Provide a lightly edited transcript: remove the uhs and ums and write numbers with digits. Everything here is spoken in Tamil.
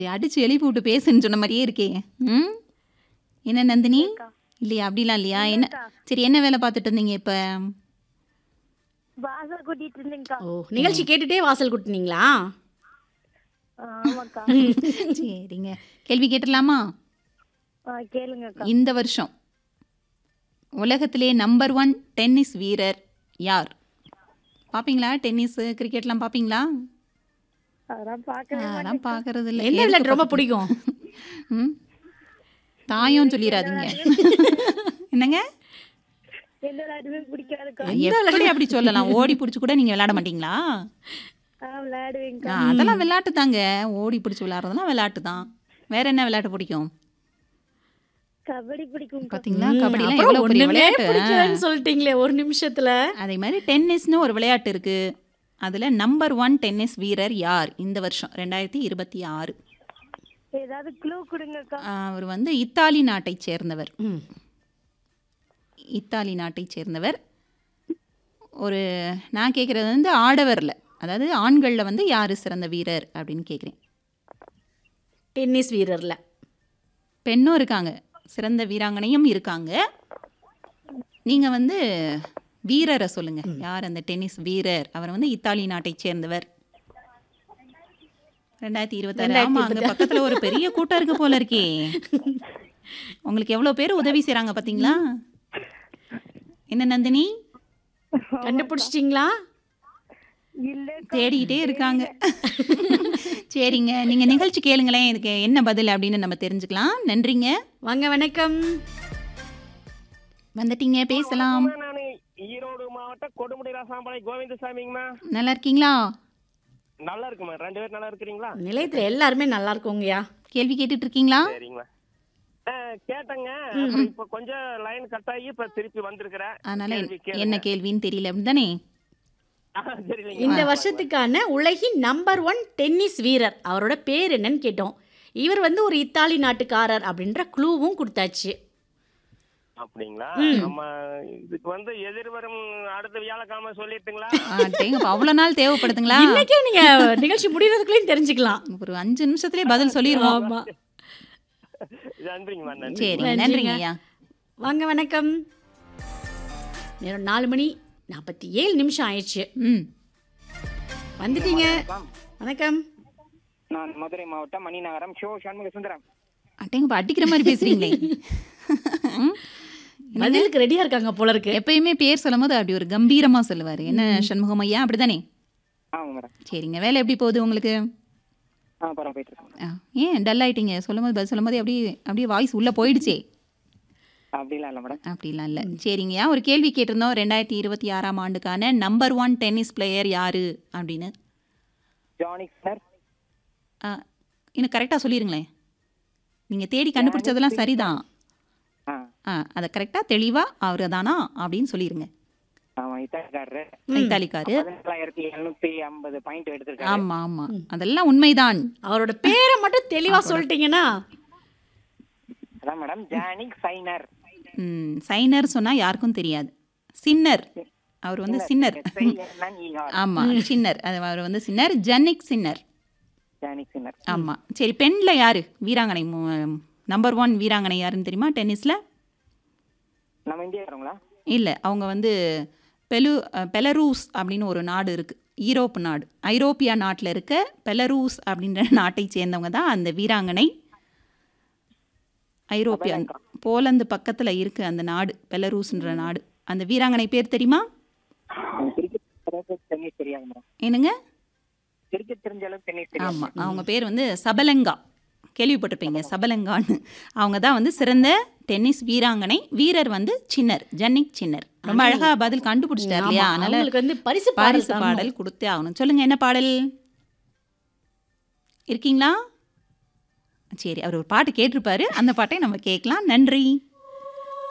அடிச்சு எழுப்பி விட்டு பேசுன்னு சொன்ன மாதிரியே இருக்கே. ம் என்ன நந்தினி? இல்லக்கா. இல்லையா? அப்படிலாம் இல்லையா? என்ன இல்லக்கா. சரி, என்ன வேலை பார்த்துட்டு இருந்தீங்க இப்போ? வாசல் கூட்டிட்டு இருந்தேங்க்கா. ஓ நிகழ்ச்சி கேட்டுட்டே வாசல் கூட்டினீங்களா? ஆமாக்கா. சரிங்க, கேள்வி கேட்டுடலாமா? கேளுங்கக்கா. இந்த வருஷம் உலகத்திலே நம்பர் 1 டென்னிஸ் வீரர் யார்? பார்ப்பீங்களா? டென்னிஸ் கிரிக்கெட்லாம் பார்ப்பீங்களா? அதெல்லாம் பார்க்கவே அதெல்லாம் மாட்டேங்க்கா. பார்க்கறது இல்லை. என்ன விளையாட்டு ரொம்ப பிடிக்கும்? ம் தாயம் சொல்லிடாதீங்க. என்னங்க? எந்த விளையாட்டுமே பிடிக்காதுக்கா. எப்படி அப்படி சொல்லலாம்? ஓடி பிடிச்சி கூட நீங்கள் விளையாட மாட்டீங்களா? விளையாடுவேங்க்கா. அதெல்லாம் விளையாட்டு தாங்க. ஓடி பிடிச்சி விளையாடுறதுலாம் விளையாட்டு தான். வேற என்ன விளையாட்டு பிடிக்கும்? கபடி பிடிக்கும்க்கா. பார்த்தீங்களா? ம், கபடிலாம் அப்புறம் எவ்வளோ பெரிய ஒண்ணுமே விளையாட்டு. பிடிக்கலன்னு சொல்லிட்டீங்களே ஒரு நிமிஷத்துல. அதே மாதிரி டென்னிஸ்னு ஒரு விளையாட்டு இருக்கு. அதில் நம்பர் 1 டென்னிஸ் வீரர் யார் இந்த வருஷம் 2026? ஏதாவது க்ளூ கொடுங்கக்கா. அவர் வந்து இத்தாலி நாட்டைச் சேர்ந்தவர். ம். இத்தாலி நாட்டைச் சேர்ந்தவர். ஒரு நான் கேட்குறது வந்து ஆடவரில், அதாவது ஆண்களில் வந்து யார் சிறந்த வீரர் அப்படின்னு கேட்குறேன். டென்னிஸ் வீரர்ல பெண்ணும் இருக்காங்க, சிறந்த வீராங்கனையும் இருக்காங்க. நீங்கள் வந்து வீரரை சொல்லுங்க. யார் அந்த டென்னிஸ் வீரர்? அவர் வந்து இத்தாலி நாட்டைச் சேர்ந்தவர். 2026. ஆமாம், அங்கே பக்கத்தில் ஒரு பெரிய கூட்டம் இருக்கு போல இருக்கே. உங்களுக்கு எவ்வளோ பேர் உதவி செய்கிறாங்க பார்த்தீங்களா? என்ன நந்தினி? கண்டுபிடிச்சிட்டீங்களா? இல்லக்கா. தேடிக்கிட்டே இருக்காங்க. சரிங்க, நீங்கள் நிகழ்ச்சி கேளுங்களேன், இதுக்கு என்ன பதில் அப்படின்னு நம்ம தெரிஞ்சுக்கலாம். நன்றிங்க. வாங்க வணக்கம். வந்துட்டீங்க, பேசலாம். நானு ஈரோடு மாவட்டம் கொடுமுடி ராசாம்பாளையம் கோவிந்தசாமிங்கம்மா. நல்லா இருக்கீங்களா? நல்லா இருக்குமா? 2 பேரும் நல்லா இருக்கிறீங்களா? நிலையத்துல எல்லாருமே நல்லா இருக்கோங்கய்யா. கேள்வி கேட்டுட்டு இருக்கீங்களா? சரிங்கம்மா. கேட்டங்க. அப்புறம் இப்ப கொஞ்சம் லைன் கட் ஆகி இப்ப திருப்பி வந்திருக்கிறேன். அதனால கேள்வி கேளுங்க. என்ன கேள்வின்னு தெரியல அப்படின்னு தானே? தெரியலைங்க. இந்த வருஷத்துக்கான உலகின் நம்பர் 1 டென்னிஸ் வீரர் அவரோட பேர் என்னன்னு கேட்டோம். இவர் வந்து ஒரு இத்தாலி நாட்டுக்காரர் அப்படின்ற க்ளூவும் கொடுத்தாச்சு. அப்படிங்களா? நம்ம இதுக்கு வந்து எதிர்வரும் அடுத்த வியாழக்கிழமை சொல்லிட்டுங்களா? அவ்வளோ நாள் தேவைப்படுதுங்களா? இன்னைக்கே நீங்க நிகழ்ச்சி முடியறதுக்குள்ளேயும் தெரிஞ்சுக்கலாம். ஒரு 5 நிமிஷத்துலேயே பதில் சொல்லிடுவோம். ஆமா. நன்றிங்கம்மா. நன்றி. சரி, நன்றிங்க. நன்றிங்க ஐயா. வாங்க வணக்கம். நேரம் 4 மணி 47 நிமிஷம் ஆயிடுச்சு. ம் வந்துட்டீங்க. வணக்கம். நான் மதுரை மாவட்டம் மணிநகரம் ஷோ சண்முக சுந்தரம். அட்டேங்கப்பா, அடிக்கிற மாதிரி பேசுறீங்களே. ம்? பதிலுக்கு ரெடியா இருக்காங்க போல இருக்கு. எப்பயுமே பேர் சொல்லும் போது அப்படி ஒரு கம்பீரமாக சொல்லுவார். என்ன சண்முகம் ஐயா, அப்படிதானே? ஆமாம் மேடம். சரிங்க, வேலை எப்படி போகுது உங்களுக்கு? பரவாயில்ல போயிட்டு இருக்கேன். ஏன் டல் ஆயிட்டீங்க? சொல்லும்போது பதில் சொல்லும்போது அப்படியே வாய்ஸ் உள்ளே போயிடுச்சே. அப்படிலாம் இல்லை மேடம். அப்படிலாம் இல்லை. சரிங்கய்யா, ஒரு கேள்வி கேட்டிருந்தோம். 2026ஆம் ஆண்டுக்கான நம்பர் 1 டென்னிஸ் பிளேயர் யார் அப்படின்னு. Jannik Sinner. இன்னும் கரெக்டாக சொல்லிடுங்களேன். நீங்கள் தேடி கண்டுபிடிச்சதெல்லாம் சரிதான். அதை கரெக்டாக தெளிவாக அவர் தானா அப்படின்னு சொல்லிடுங்க. ஆமாம், இத்தாலிக்காரரு. இத்தாலிக்காரு. 17,750 பாயிண்ட் எடுத்திருக்காரு. ஆமாம் ஆமாம், அதெல்லாம் உண்மைதான். அவரோட பேரை மட்டும் தெளிவா சொல்லிட்டீங்கன்னா. அதான் மேடம், ஜானிக் சைனர். சைனர் சொன்னால் யாருக்கும் தெரியாது. சின்னர், அவர் வந்து சின்னர். ஆமாம், சின்னர். அவர் வந்து சின்னர், ஜன்னிக் சின்னர். Jannik Sinner. ஆமாம். சரி, பெண்ணில் யார் வீராங்கனை? நம்பர் 1 வீராங்கனை யாருன்னு தெரியுமா டென்னிஸில்? நம்ம இந்தியாக்காரங்களா? இல்லை, அவங்க வந்து பெலரூஸ் அப்படின்னு ஒரு நாடு இருக்குது, ஈரோப்பு நாடு. ஐரோப்பியா நாட்டில் இருக்க பெலரூஸ் அப்படின்ற நாட்டை சேர்ந்தவங்க தான் அந்த வீராங்கனை. ஐரோப்பியா, போலந்து பக்கத்தில் இருக்குது அந்த நாடு, பெலரூஸ்ன்ற நாடு. அந்த வீராங்கனை பேர் தெரியுமா? கிரிக்கெட் டென்னிஸ் தெரியாது மேடம். என்னங்க? கிரிக்கெட் தெரிஞ்ச அளவுக்கு டென்னிஸ் தெரியாது. ஆமாம், அவங்க பேர் வந்து சபலங்கா. கேள்விப்பட்டிருப்பீங்க, சபலங்கான்னு. அவங்க தான் வந்து சிறந்த டென்னிஸ் வீராங்கனை. வீரர் வந்து சின்னர், ஜன்னிக் சின்னர். ரொம்ப அழகாக பதில் கண்டுபிடிச்சிட்டார் இல்லையா? அதனால அவங்களுக்கு வந்து பரிசு பாடல் கொடுத்தே ஆகணும். சொல்லுங்க, என்ன பாடல் இருக்கீங்களா? சரி, அவர் ஒரு பாட்டு கேட்டிருப்பாரு, அந்த பாட்டை நம்ம கேட்கலாம். நன்றி.